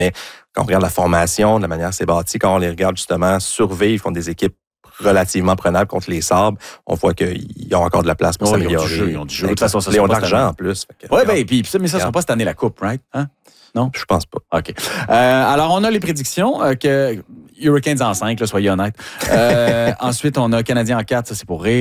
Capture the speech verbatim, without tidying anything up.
quand on regarde la formation, de la manière que c'est bâti, quand on les regarde justement survivre, ils font des équipes relativement prenables contre les Sabres, on voit qu'ils ont encore de la place pour oh, s'améliorer. Ils ont du jeu, ils ont du jeu. De toute façon, ça ils ont de pas l'argent en plus. Oui, bien, puis ça, mais ça ne sera pas cette année la coupe, right? Hein? Non? Je pense pas. OK. Euh, alors, on a les prédictions euh, que Hurricanes en cinq, là, soyez honnêtes. Euh, ensuite, on a Canadiens en quatre, ça c'est pour rire.